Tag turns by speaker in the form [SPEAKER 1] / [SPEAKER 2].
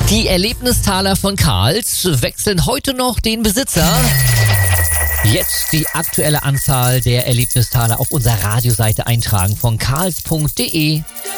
[SPEAKER 1] Die Erlebnistaler von Karls wechseln heute noch den Besitzer. Jetzt die aktuelle Anzahl der Erlebnistaler auf unserer Radioseite eintragen von karls.de.